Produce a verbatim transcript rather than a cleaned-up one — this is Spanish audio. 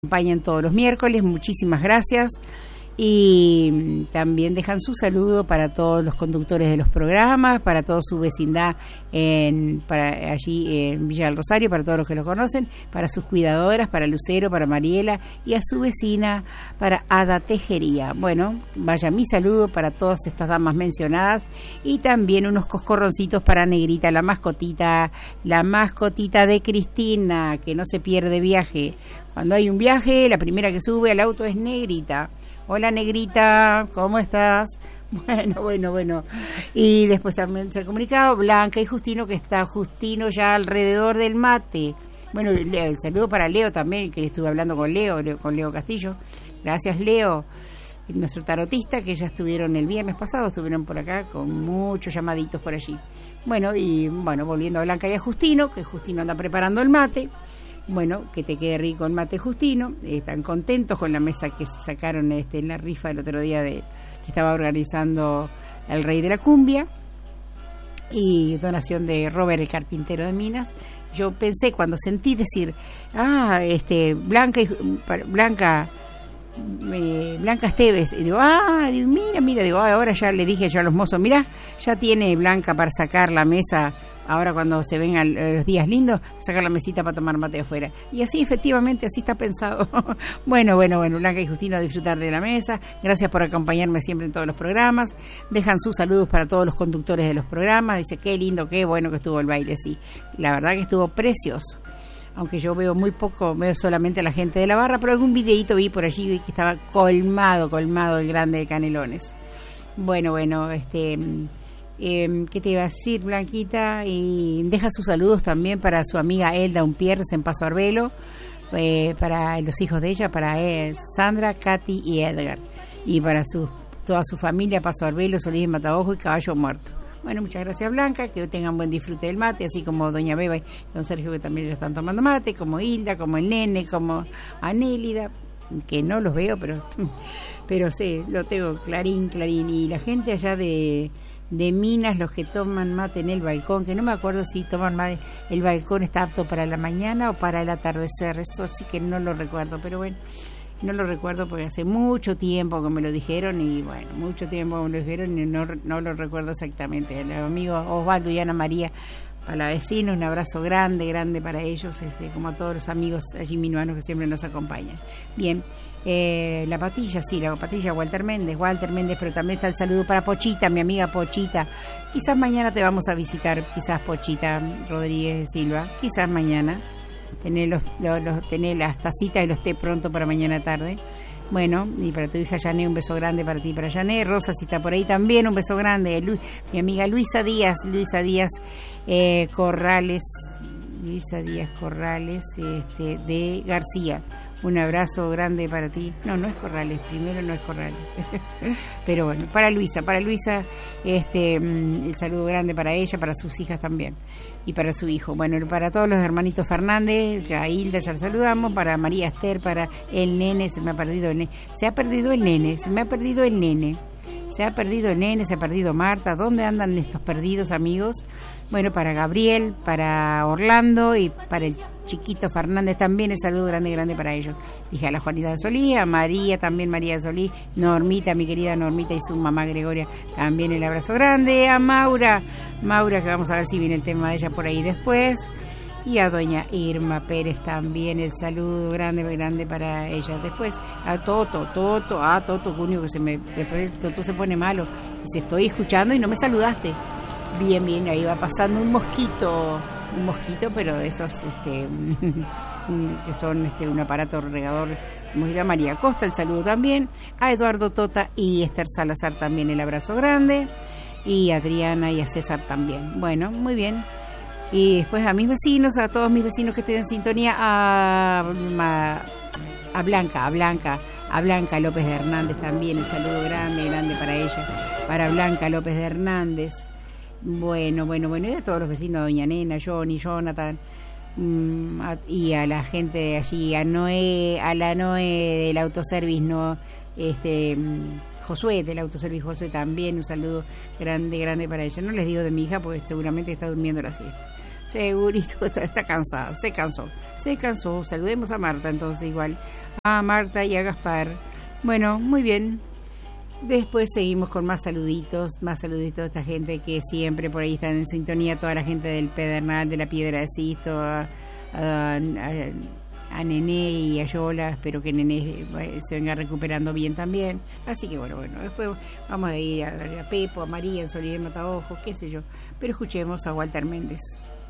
Acompañan todos los miércoles, muchísimas gracias. Y también dejan su saludo para todos los conductores de los programas, para toda su vecindad en, para allí en Villa del Rosario, para todos los que lo conocen, para sus cuidadoras, para Lucero, para Mariela y a su vecina, para Ada Tejería. Bueno, vaya mi saludo para todas estas damas mencionadas y también unos coscorroncitos para Negrita, la mascotita, la mascotita de Cristina, que no se pierde viaje. Cuando hay un viaje, la primera que sube al auto es Negrita. Hola Negrita, ¿cómo estás? Bueno, bueno, bueno. Y después también se ha comunicado Blanca y Justino, que está Justino ya alrededor del mate. Bueno, el saludo para Leo también, que estuve hablando con Leo, Leo con Leo Castillo. Gracias Leo, nuestro tarotista, que ya estuvieron el viernes pasado, estuvieron por acá con muchos llamaditos por allí. Bueno, y bueno, volviendo a Blanca y a Justino, que Justino anda preparando el mate. Bueno, que te quede rico el mate, Justino. Están contentos con la mesa que se sacaron este, en la rifa el otro día de que estaba organizando el Rey de la Cumbia y donación de Robert, el carpintero de Minas. Yo pensé cuando sentí decir, ah, este Blanca y, Blanca eh, Blanca Esteves, y digo, ah, digo, mira, mira, digo, ah, ahora ya le dije yo a los mozos, mirá, ya tiene Blanca para sacar la mesa. Ahora cuando se vengan los días lindos, sacar la mesita para tomar mate afuera. Y así, efectivamente, así está pensado. Bueno, bueno, bueno, Blanca y Justino, a disfrutar de la mesa. Gracias por acompañarme siempre en todos los programas. Dejan sus saludos para todos los conductores de los programas. Dice, qué lindo, qué bueno que estuvo el baile, sí. La verdad que estuvo precioso. Aunque yo veo muy poco, veo solamente a la gente de la barra, pero algún videíto vi por allí que estaba colmado, colmado el grande de Canelones. Bueno, bueno, este... Eh, ¿qué te iba a decir, Blanquita? Y deja sus saludos también para su amiga Elda Umpierres en Paso Arbelo, eh, para los hijos de ella, para eh, Sandra, Katy y Edgar, y para su, toda su familia, Paso Arbelo, Solís de Mataojo y Caballo Muerto. Bueno, muchas gracias, Blanca, que tengan buen disfrute del mate, así como doña Beba y don Sergio, que también ya están tomando mate, como Hilda, como el nene, como Anélida, que no los veo, pero, pero sí, lo tengo clarín, clarín, y la gente allá de... de Minas, los que toman mate en el balcón, que no me acuerdo si toman mate, el balcón está apto para la mañana o para el atardecer, eso sí que no lo recuerdo, pero bueno, no lo recuerdo porque hace mucho tiempo que me lo dijeron y bueno, mucho tiempo que me lo dijeron y no, no lo recuerdo exactamente. El amigo Osvaldo y Ana María, a la vecina, un abrazo grande, grande para ellos, este, como a todos los amigos allí minuanos que siempre nos acompañan. Bien, eh, la patilla, sí, la patilla, Walter Méndez, Walter Méndez, pero también está el saludo para Pochita, mi amiga Pochita. Quizás mañana te vamos a visitar, quizás Pochita Rodríguez de Silva, quizás mañana. Tener, los, los, los, tener las tacitas y los té pronto para mañana tarde. Bueno, y para tu hija Yané, un beso grande para ti, para Yané. Rosa, si está por ahí también, un beso grande. Lu, mi amiga Luisa Díaz, Luisa Díaz eh, Corrales, Luisa Díaz Corrales, este, de García. Un abrazo grande para ti. No, no es Corrales, primero no es Corrales. Pero bueno, para Luisa, para Luisa, este, el saludo grande para ella, para sus hijas también. Y para su hijo. Bueno, para todos los hermanitos Fernández, ya Hilda ya le saludamos, para María Esther, para el nene, se me ha perdido el nene, se ha perdido el nene, se me ha perdido el nene, se ha perdido el nene, se ha perdido Marta, ¿dónde andan estos perdidos, amigos? Bueno, para Gabriel, para Orlando y para el chiquito Fernández también, el saludo grande, grande para ellos. Dije a la Juanita de Solís, a María también, María de Solís, Normita, mi querida Normita y su mamá Gregoria, también el abrazo grande, a Maura, Maura, que vamos a ver si viene el tema de ella por ahí después, y a doña Irma Pérez también, el saludo grande, grande para ella. Después a Toto, Toto, a Toto Cunio, que se me, después Toto se pone malo, se estoy escuchando y no me saludaste. Bien, bien, ahí va pasando un mosquito, un mosquito, pero de esos este, que son este, un aparato regador. A María Costa, el saludo también, a Eduardo Tota y Esther Salazar también el abrazo grande, y a Adriana y a César también. Bueno, muy bien. Y después a mis vecinos, a todos mis vecinos que estén en sintonía, a, a, a Blanca, a Blanca, a Blanca López de Hernández también, el saludo grande, grande para ella, para Blanca López de Hernández. Bueno, bueno, bueno, y a todos los vecinos, doña Nena, Johnny, Jonathan, mmm, a, y a la gente de allí, a Noé, a la Noé del autoservice, no, este, Josué del autoservice, Josué también, un saludo grande, grande para ella. No les digo de mi hija porque seguramente está durmiendo la siesta. Segurito está, está cansada, se cansó, se cansó. Saludemos a Marta entonces igual, a Marta y a Gaspar. Bueno, muy bien. Después seguimos con más saluditos, más saluditos de esta gente que siempre por ahí están en sintonía, toda la gente del Pedernal, de la Piedra de Sisto, a, a, a, a Nené y a Yola. Espero que Nené se venga recuperando bien también. Así que bueno, bueno, después vamos a ir a, a Pepo, a María en Solier Mataojo, qué sé yo. Pero escuchemos a Walter Méndez.